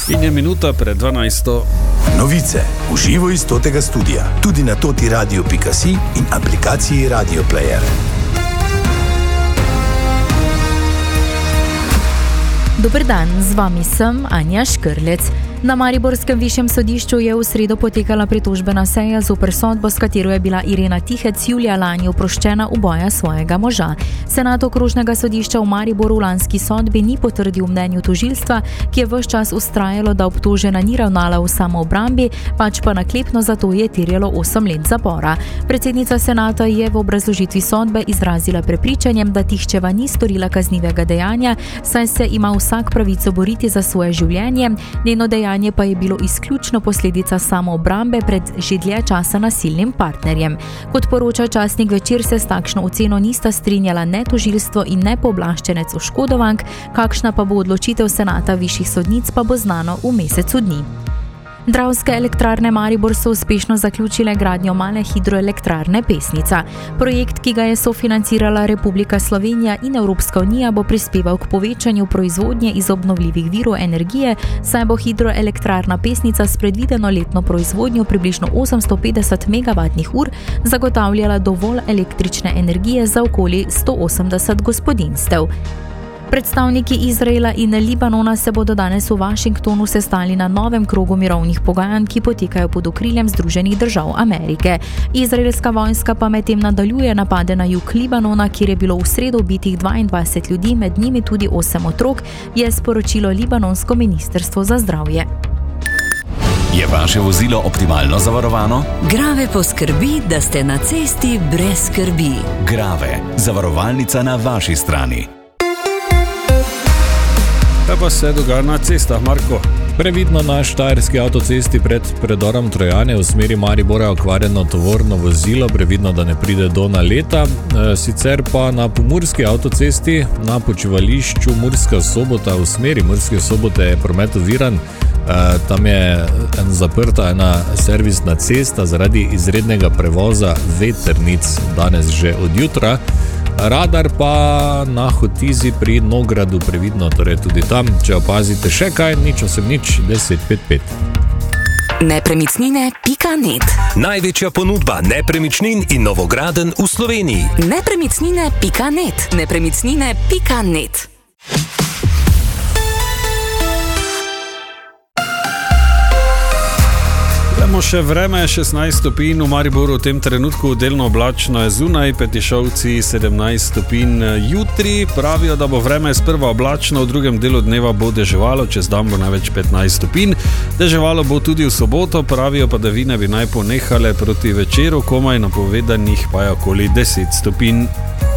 In je minuta pred 12. Novice v živo iz totega studia, tudi na totiradio.si in aplikaciji Radio Player. Dober dan, z vami sem Anja Škrlec. Na mariborskem višjem sodišču je v sredo potekala pritožbena seja zoper sodbo, s katero je bila Irena Tihec julija lani oproščena uboja svojega moža. Senat okrožnega sodišča v Mariboru v lanski sodbi ni potrdil mnenju tožilstva, ki je ves čas vztrajalo, da obtožena ni ravnala v samoobrambi, pač pa naklepno zato je terjalo 8 let zapora. Predsednica senata je v obrazložitvi sodbe izrazila prepričanjem, da Tihčeva ni storila kaznivega dejanja, saj se ima vsak pravico boriti za svoje življenje, njeno dejanje pa je bilo izključno posledica samoobrambe pred že dlje časa nasilnim partnerjem. Kot poroča časnik Večer, se s takšno oceno nista strinjala ne tožilstvo in ne pooblaščenec oškodovank, kakšna pa bo odločitev senata višjih sodnic, pa bo znano v mesecu dni. Dravske elektrarne Maribor so uspešno zaključile gradnjo male hidroelektrarne Pesnica. Projekt, ki ga je sofinancirala Republika Slovenija in Evropska unija, bo prispeval k povečanju proizvodnje iz obnovljivih virov energije, saj bo hidroelektrarna Pesnica s predvideno letno proizvodnjo približno 850 megavatnih ur zagotavljala dovolj električne energije za okoli 180 gospodinjstev. Predstavniki Izraela in Libanona se bodo danes v Washingtonu sestali na novem krogu mirovnih pogajanj, ki potekajo pod okriljem Združenih držav Amerike. Izraelska vojska pa medtem nadaljuje napade na jug Libanona, kjer je bilo v sredo ubitih 22 ljudi, med njimi tudi 8 otrok, je sporočilo libanonsko ministrstvo za zdravje. Je vaše vozilo optimalno zavarovano? Grave poskrbi, da ste na cesti brez skrbi. Grave, zavarovalnica na vaši strani. Kaj pa se dogaja na cestah, Marko? Previdno na štajerski avtocesti pred predorom Trojane v smeri Maribora okvarjeno tovorno vozilo, previdno, da ne pride do naleta. Sicer pa na pomurski avtocesti na počivališču Murska Sobota v smeri Murske Sobote je promet oviran. Tam je zaprta ena servisna cesta zaradi izrednega prevoza vetrnic danes že od jutra. Radar pa na Hotizi pri Nogradu previdno, torej tudi tam, če opazite še kaj, 080 1055. Nepremičnine.net. Največja ponudba nepremičnin in novogradenj v Sloveniji. Nepremičnine.net. Nepremičnine.net. Gremo še vreme, 16 stopinj v Mariboru v tem trenutku, delno oblačno je zunaj, Petišovci 17 stopinj jutri. Pravijo, da bo vreme sprva oblačno, v drugem delu dneva bo deževalo, čez dan bo največ 15 stopinj. Deževalo bo tudi v soboto, pravijo padavine bi naj ponehale proti večeru, komaj napovedanih pa je okoli 10 stopinj.